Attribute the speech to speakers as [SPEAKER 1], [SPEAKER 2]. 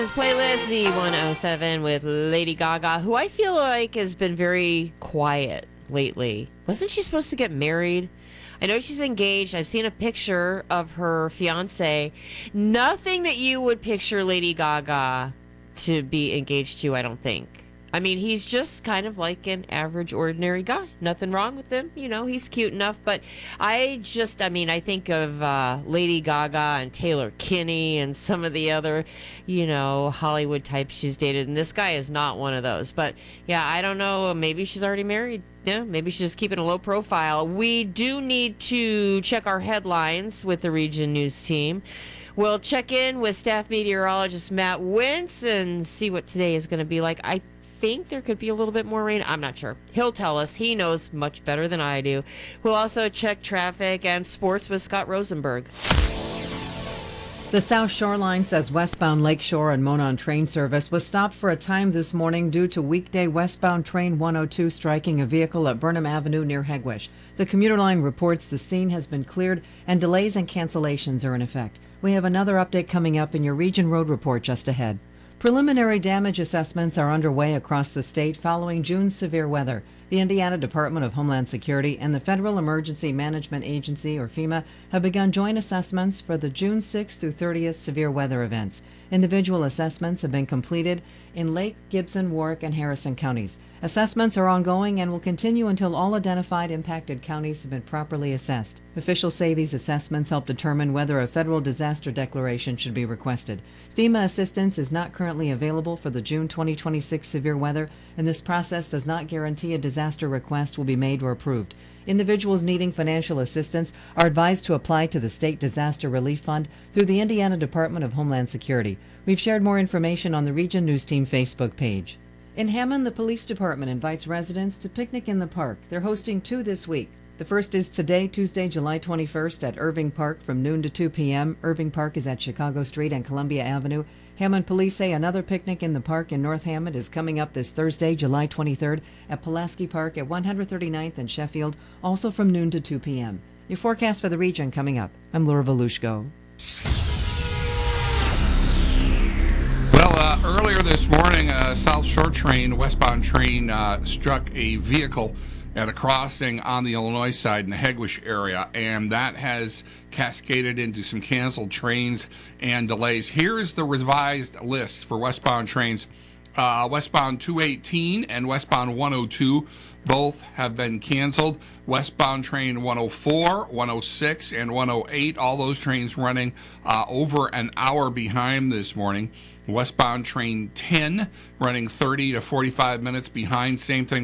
[SPEAKER 1] This playlist, the 107 with Lady Gaga, who I feel like has been very quiet lately. Wasn't she supposed to get married? I know she's engaged. I've seen a picture of her fiance. Nothing that you would picture Lady Gaga to be engaged to, I don't think. I mean, he's just kind of like an average, ordinary guy. Nothing wrong with him. You know, he's cute enough. But I think of Lady Gaga and Taylor Kinney and some of the other, Hollywood types she's dated. And this guy is not one of those. But yeah, I don't know. Maybe she's already married. Yeah, maybe she's just keeping a low profile. We do need to check our headlines with the Region News team. We'll check in with staff meteorologist Matt Wentz and see what today is going to be like. I think there could be a little bit more rain. I'm not sure. He'll tell us. He knows much better than I do. We'll also check traffic and sports with Scott Rosenberg.
[SPEAKER 2] The South Shoreline says westbound Lakeshore and Monon train service was stopped for a time this morning due to weekday westbound train 102 striking a vehicle at Burnham Avenue near Hegewisch. The commuter line reports the scene has been cleared and delays and cancellations are in effect. We have another update coming up in your Region Road Report just ahead. Preliminary damage assessments are underway across the state following June's severe weather. The Indiana Department of Homeland Security and the Federal Emergency Management Agency, or FEMA, have begun joint assessments for the June 6th through 30th severe weather events. Individual assessments have been completed in Lake, Gibson, Warwick, and Harrison counties. Assessments are ongoing and will continue until all identified impacted counties have been properly assessed. Officials say these assessments help determine whether a federal disaster declaration should be requested. FEMA assistance is not currently available for the June 2026 severe weather, and this process does not guarantee a disaster request will be made or approved. Individuals needing financial assistance are advised to apply to the State Disaster Relief Fund through the Indiana Department of Homeland Security. We've shared more information on the Region News Team Facebook page. In Hammond, the police department invites residents to picnic in the park. They're hosting 2 this week. The first is today, Tuesday, July 21st at Irving Park from noon to 2 p.m. Irving Park is at Chicago Street and Columbia Avenue. Hammond police say another picnic in the park in North Hammond is coming up this Thursday, July 23rd at Pulaski Park at 139th and Sheffield, also from noon to 2 p.m. Your forecast for the region coming up. I'm Laura Volushko.
[SPEAKER 3] Well, earlier this morning, a South Shore train, westbound train, struck a vehicle at a crossing on the Illinois side in the Hegewisch area, and that has cascaded into some canceled trains and delays. Here is the revised list for westbound trains. Westbound 218 and westbound 102 both have been canceled. Westbound train 104, 106, and 108, all those trains running over an hour behind this morning. Westbound train 10 running 30 to 45 minutes behind. Same thing